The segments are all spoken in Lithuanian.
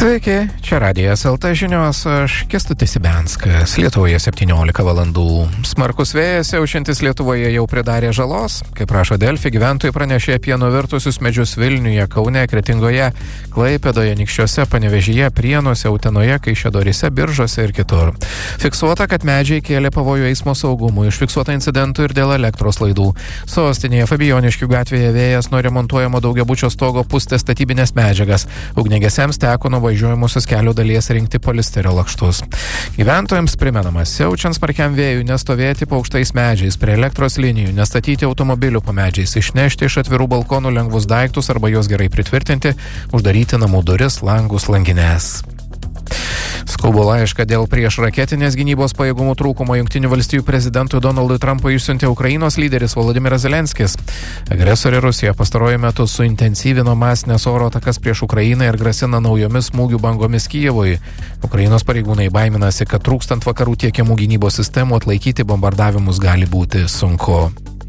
Sveiki, čia Radijas LT žinios, aš Kęstutis Ibenskas. Lietuvoje 17 valandų. Smarkus vėjas siaučiantis Lietuvoje jau pridarė žalos. Kaip rašo Delfi, gyventojai pranešė apie nuvirtusius medžius Vilniuje, Kaune, Kretingoje, Klaipėdoje, Anykščiuose, Panevėžyje, Prienuose, Utenoje, Kaišiadoryse, Biržuose ir kitur. Fiksuota, kad medžiai kėlė pavojų eismo saugumui, užfiksuota incidentų ir dėl elektros laidų. Sostinėje Fabijoniškių gatvėje vėjas nuo remontuojamo daugiabučio stogo pustė statybinės medžiagas. Ugniagesiams teko nuo važiuojamosios kelio dalies rinkti polisterio lakštus. Gyventojams primenama, siaučiant smarkiam vėjui nestovėti po aukštais medžiais, prie elektros linijų, nestatyti automobilių po medžiais, išnešti iš atvirų balkonų lengvus daiktus arba juos gerai pritvirtinti, uždaryti namų duris, langus, langines. Skubų laišką dėl priešraketinės gynybos pajėgumų trūkumo Jungtinių valstijų prezidentui Donaldui Trumpui išsiuntė Ukrainos lyderis Volodymyras Zelenskis. Agresorė Rusija pastaruoju metu suintensyvino masinės oro atakas prieš Ukrainą ir grasina naujomis smūgių bangomis Kijevui. Ukrainos pareigūnai baiminasi, kad trūkstant vakarų tiekiamų gynybos sistemų atlaikyti bombardavimus gali būti sunku.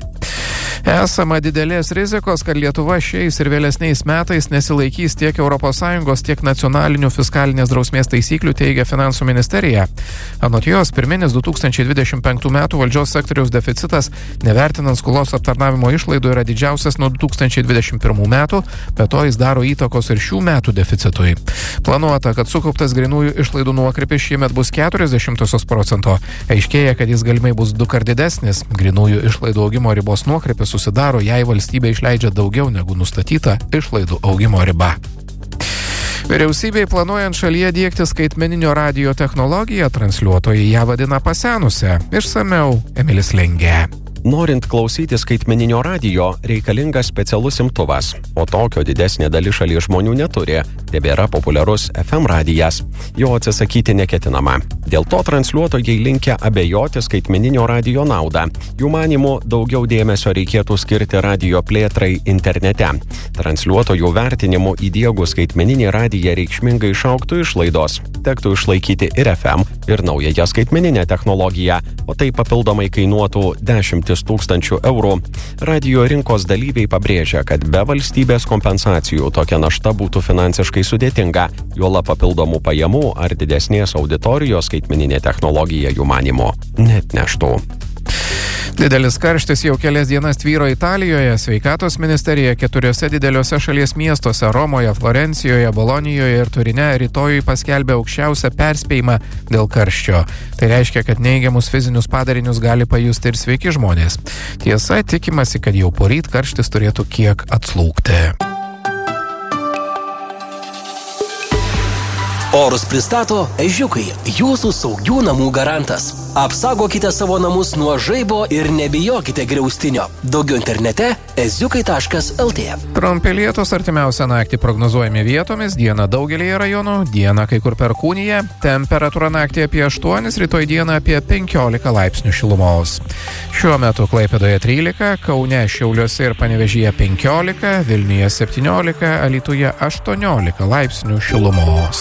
Esama didelės rizikos, kad Lietuva šiais ir vėlesniais metais nesilaikys tiek ES, tiek nacionalinių fiskalinės drausmės taisyklių, teigia Finansų ministerija. Anot jos, pirminis 2025 metų valdžios sektoriaus deficitas, nevertinant skolos aptarnavimo išlaidų, yra didžiausias nuo 2021 metų, bet to jis daro įtakos ir šių metų deficitui. Planuota, kad sukauptas grynųjų išlaidų nuokrypis šiemet bus 0,4%. Aiškėja, kad jis galimai bus 2 kart didesnis. Grynųjų išlaidų augimo ribos nuokrypis susidaro, jei valstybė išleidžia daugiau negu nustatyta išlaidų augimo riba. Vyriausybei planuojant šalyje diegti skaitmeninio radijo technologiją, transliuotojai ją vadina pasenusią. Išsamiau Emilis Lengė. Norint klausyti skaitmeninio radijo, reikalingas specialus imtuvas, o tokio didesnė dalis šalies žmonių neturi. Tebėra populiarus FM radijas. Jo atsisakyti neketinama. Dėl to transliuotojai linkę abejoti skaitmeninio radijo naudą. Jų manymu, daugiau dėmesio reikėtų skirti radijo plėtrai internete. Transliuotojų vertinimu įdiegus skaitmeninį radiją reikšmingai išaugtų išlaidos. Tektų išlaikyti ir FM, ir naująją skaitmeninę technologiją, o tai papildomai kainuotų 10 000 eurų. Radijo rinkos dalyviai pabrėžia, kad be valstybės kompensacijų tokia našta būtų finansiškai sudėtinga, juolab papildomų pajamų ar didesnės auditorijos skaitmeninė technologija jų manymu neatneštų. Didelis karštis jau kelias dienas tvyro Italijoje. Sveikatos ministerija 4 dideliuose šalies miestuose – Romoje, Florencijoje, Bolonijoje ir Turine – rytojui paskelbė aukščiausią perspėjimą dėl karščio. Tai reiškia, kad neigiamus fizinius padarinius gali pajusti ir sveiki žmonės. Tiesa, tikimasi, kad jau poryt karštis turėtų kiek atslūgti. Orus pristato Ežiukai, jūsų saugių namų garantas. Apsaugokite savo namus nuo žaibo ir nebijokite griaustinio. Daugiau internete eziukai.lt. Trumpi lietūs artimiausią naktį prognozuojami vietomis, dieną daugelį rajonų, dieną kai kur perkūnija, temperatūra naktį apie 8, rytoj dieną apie 15 laipsnių šilumos. Šiuo metu Klaipėdoje 13, Kaune, Šiauliuose ir Panevėžyje 15, Vilniuje 17, Alytuje 18 laipsnių šilumos.